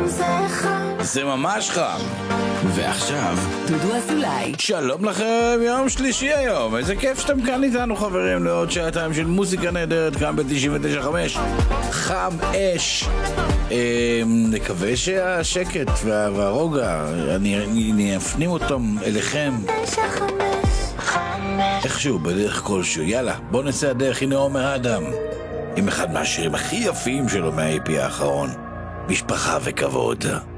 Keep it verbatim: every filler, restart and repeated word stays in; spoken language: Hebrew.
זה ממש חם. ועכשיו דודו אזולאי. שלום לכם, יום שלישי היום. איזה כיף שאתם כאן איתנו חברים לעוד שעתיים של מוזיקה נהדרת כאן ב-תשעים ותשע נקודה חמש. חם אש. אה, נקווה שהשקט וה, והרוגע אני, אני, אני אפנים אותם אליכם איכשהו בדרך כלשהו. יאללה, בוא נצא הדרך. הנה עומר אדם עם אחד מהשירים הכי יפים שלו מה-איי פי האחרון, משפחה וכבוד.